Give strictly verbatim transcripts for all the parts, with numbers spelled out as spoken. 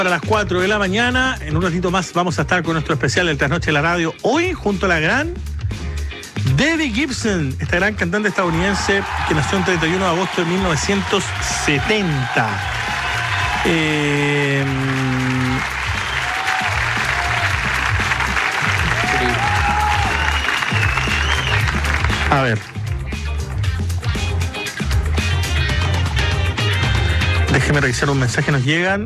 Para las cuatro de la mañana, en un ratito más vamos a estar con nuestro especial del Trasnoche de la Radio. Hoy, junto a la gran Debbie Gibson, esta gran cantante estadounidense que nació el treinta y uno de agosto de mil novecientos setenta. Eh, a ver. Déjeme revisar un mensaje que nos llegan.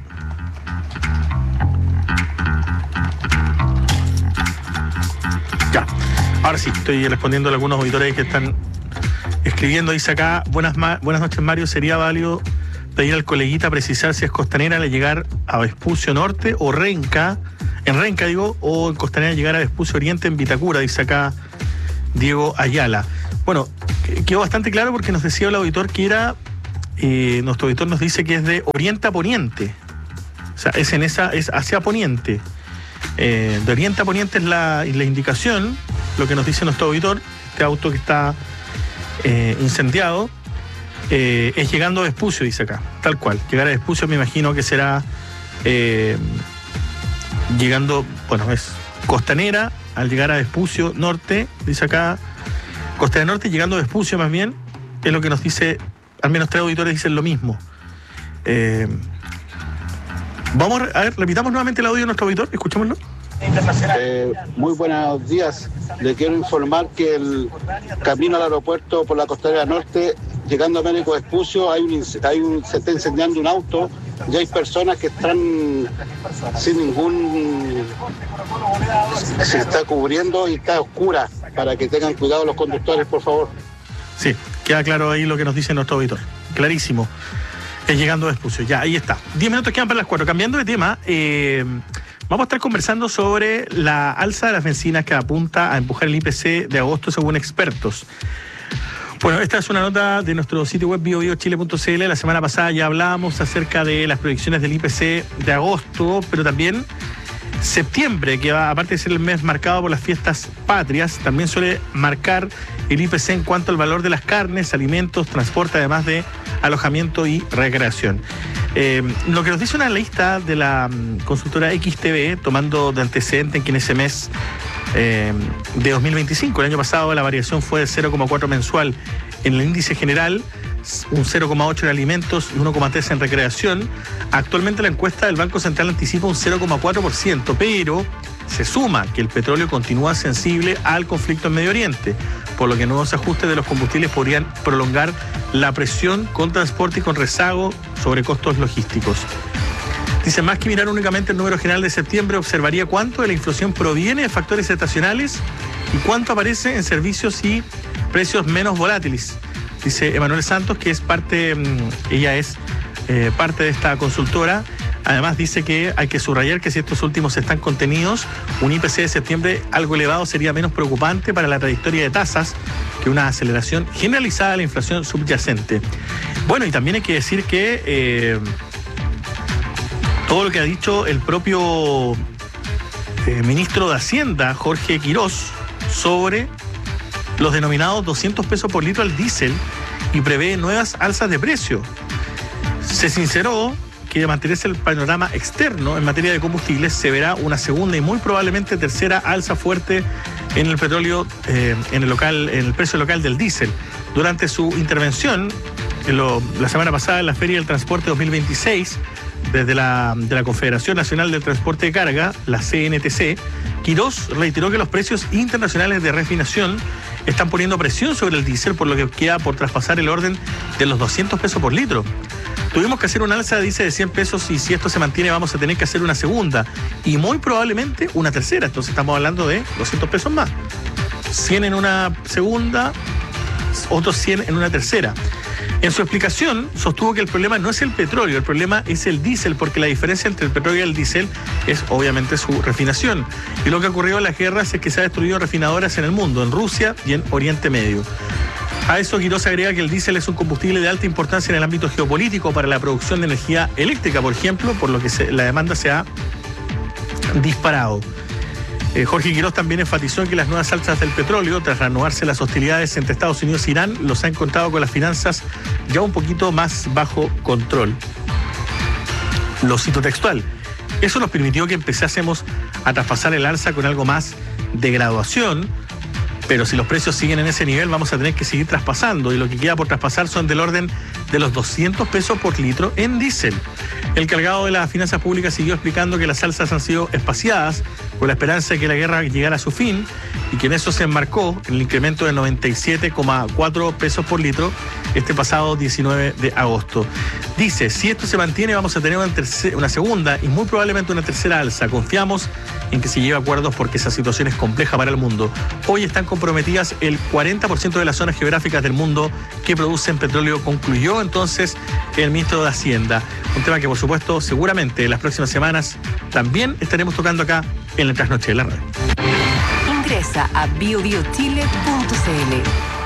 Ya, ahora sí, estoy respondiendo a algunos auditores que están escribiendo. Dice acá, buenas, ma- buenas noches Mario, ¿sería válido pedir al coleguita precisar si es Costanera al llegar a Vespucio Norte o Renca, en Renca digo, o en Costanera llegar a Vespucio Oriente en Vitacura? Dice acá Diego Ayala. Bueno, quedó bastante claro porque nos decía el auditor que era, eh, nuestro auditor nos dice que es de Oriente a Poniente, o sea, es en esa, es hacia Poniente. Eh, de Oriente a Poniente es la, la indicación, lo que nos dice nuestro auditor. Este auto que está eh, incendiado eh, es llegando a Vespucio, dice acá, tal cual. Llegar a Vespucio me imagino que será eh, llegando, bueno, es Costanera al llegar a Vespucio Norte, dice acá, Costanera Norte llegando a Vespucio más bien, es lo que nos dice, al menos tres auditores dicen lo mismo. Eh, Vamos a ver, repitamos nuevamente el audio de nuestro auditor, escuchémoslo. Eh, muy buenos días. Le quiero informar que el camino al aeropuerto por la Costanera Norte, llegando a Américo Vespucio, hay un, hay un, se está incendiando un auto y hay personas que están sin ningún... se está cubriendo y está oscura, para que tengan cuidado los conductores, por favor. Sí, queda claro ahí lo que nos dice nuestro auditor, clarísimo. Es llegando a Vespucio, ya, ahí está. Diez minutos quedan para las cuatro. Cambiando de tema, eh, vamos a estar conversando sobre la alza de las bencinas que apunta a empujar el I P C de agosto según expertos. Bueno, esta es una nota de nuestro sitio web bio bio chile punto c l. La semana pasada ya hablábamos acerca de las proyecciones del I P C de agosto, pero también septiembre, que va, aparte de ser el mes marcado por las fiestas patrias, también suele marcar el I P C en cuanto al valor de las carnes, alimentos, transporte, además de alojamiento y recreación. Eh, lo que nos dice una lista de la um, consultora X T V, tomando de antecedente en que en ese mes eh, de dos mil veinticinco, el año pasado, la variación fue de cero coma cuatro mensual en el índice general, un cero coma ocho en alimentos y uno coma tres en recreación. Actualmente la encuesta del Banco Central anticipa un cero coma cuatro por ciento, pero se suma que el petróleo continúa sensible al conflicto en Medio Oriente, por lo que nuevos ajustes de los combustibles podrían prolongar la presión con transporte y con rezago sobre costos logísticos. Dice, más que mirar únicamente el número general de septiembre, observaría cuánto de la inflación proviene de factores estacionales y cuánto aparece en servicios y precios menos volátiles. Dice Emanuel Santos, que es parte, ella es eh, parte de esta consultora. Además dice que hay que subrayar que si estos últimos están contenidos, un I P C de septiembre algo elevado sería menos preocupante para la trayectoria de tasas que una aceleración generalizada de la inflación subyacente. Bueno, y también hay que decir que eh, todo lo que ha dicho el propio eh, ministro de Hacienda, Jorge Quirós, sobre los denominados doscientos pesos por litro al diésel y prevé nuevas alzas de precio. Se sinceró que de mantenerse el panorama externo en materia de combustibles, se verá una segunda y muy probablemente tercera alza fuerte en el petróleo, eh, en el local, en el precio local del diésel. Durante su intervención en lo, la semana pasada en la Feria del Transporte dos mil veintiséis, desde la, de la Confederación Nacional del Transporte de Carga, la C N T C, Quirós reiteró que los precios internacionales de refinación están poniendo presión sobre el diésel, por lo que queda por traspasar el orden de los doscientos pesos por litro. Tuvimos que hacer una alza, dice, de cien pesos y si esto se mantiene vamos a tener que hacer una segunda y muy probablemente una tercera. Entonces estamos hablando de doscientos pesos más. cien en una segunda, otros cien en una tercera. En su explicación sostuvo que el problema no es el petróleo, el problema es el diésel, porque la diferencia entre el petróleo y el diésel es obviamente su refinación. Y lo que ha ocurrido en las guerras es que se han destruido refinadoras en el mundo, en Rusia y en Oriente Medio. A eso Quirós agrega que el diésel es un combustible de alta importancia en el ámbito geopolítico para la producción de energía eléctrica, por ejemplo, por lo que se, la demanda se ha disparado. Eh, Jorge Quirós también enfatizó que las nuevas alzas del petróleo, tras reanudarse las hostilidades entre Estados Unidos e Irán, los ha encontrado con las finanzas ya un poquito más bajo control. Lo cito textual. Eso nos permitió que empezásemos a traspasar el alza con algo más de graduación, pero si los precios siguen en ese nivel vamos a tener que seguir traspasando, y lo que queda por traspasar son del orden de los doscientos pesos por litro en diésel. El cargado de las finanzas públicas siguió explicando que las alzas han sido espaciadas con la esperanza de que la guerra llegara a su fin, y que en eso se enmarcó el incremento de noventa y siete coma cuatro pesos por litro este pasado diecinueve de agosto. Dice, si esto se mantiene vamos a tener una, tercera, una segunda y muy probablemente una tercera alza. Confiamos en que se lleve a acuerdos porque esa situación es compleja para el mundo. Hoy están comprometidas el cuarenta por ciento de las zonas geográficas del mundo que producen petróleo, concluyó entonces el ministro de Hacienda. Un tema que por supuesto seguramente en las próximas semanas también estaremos tocando acá en el Trasnoche de la Radio. Ingresa a bio bio chile punto c l.